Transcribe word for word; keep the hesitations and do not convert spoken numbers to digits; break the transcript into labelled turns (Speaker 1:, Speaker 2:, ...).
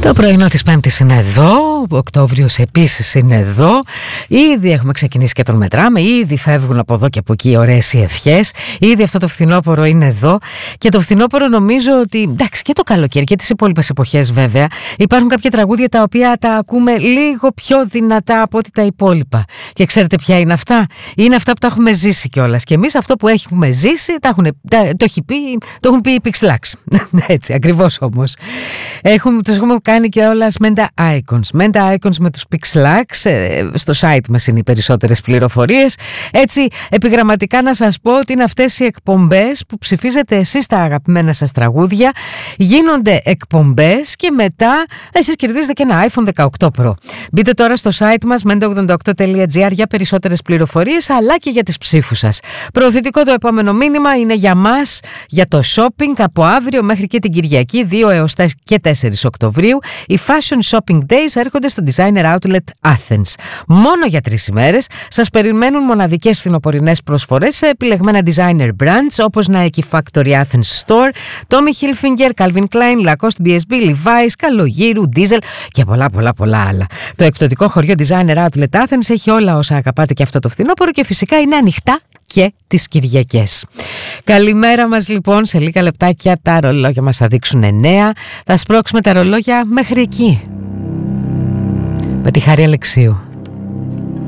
Speaker 1: Το πρωινό της Πέμπτης είναι εδώ, ο Οκτώβριος επίσης είναι εδώ. Ήδη έχουμε ξεκινήσει και τον μετράμε, ήδη φεύγουν από εδώ και από εκεί ωραίες οι ευχές. Ήδη αυτό το φθινόπωρο είναι εδώ. Και το φθινόπωρο νομίζω ότι, εντάξει, και το καλοκαίρι και τις υπόλοιπες εποχές βέβαια, υπάρχουν κάποια τραγούδια τα οποία τα ακούμε λίγο πιο δυνατά από ό,τι τα υπόλοιπα. Και ξέρετε ποια είναι αυτά? Είναι αυτά που τα έχουμε ζήσει κιόλας. Και εμείς αυτό που έχουμε ζήσει τα έχουν, τα, το, έχει πει, το έχουν πει οι Pixelax. Έτσι, ακριβώς όμως. Έχουμε, τους έχουμε κάνει και όλα Menta Icons. Menta Icons με τους Pixelax. Στο site μας είναι οι περισσότερες πληροφορίες. Έτσι, επιγραμματικά να σας πω ότι είναι αυτές οι εκπομπές που ψηφίζετε εσείς τα αγαπημένα σας τραγούδια. Γίνονται εκπομπές και μετά εσείς κερδίζετε και ένα άιφον δεκαοκτώ Προ. Μπείτε τώρα στο site μας menta ογδόντα οκτώ τελεία τζι άρ για περισσότερες πληροφορίες, αλλά και για τις ψήφους σας. Προωθητικό το επόμενο μήνυμα είναι για μας, για το shopping από αύριο μέχρι και την Κυριακή δύο έως και τέσσερις Οκτωβρίου. Οι Fashion Shopping Days έρχονται στο Designer Outlet Athens. Μόνο για τρεις ημέρες σας περιμένουν μοναδικές φθινοπορεινές προσφορές σε επιλεγμένα designer brands όπως Nike Factory Athens Store, Tommy Hilfiger, Calvin Klein, Lacoste, μπι ες μπι, Levi's, Καλογύρου, Diesel και πολλά πολλά πολλά άλλα. Το εκπτωτικό χωριό Designer Outlet Athens έχει όλα όσα αγαπάτε και αυτό το φθινόπωρο και φυσικά είναι ανοιχτά και τις Κυριακές. Καλημέρα μας λοιπόν, σε λίγα λεπτάκια τα ρολόγια μας θα δείξουν εννέα. Θα σπρώξουμε τα ρολόγια μέχρι εκεί. Με τη Χάρη Αλεξίου.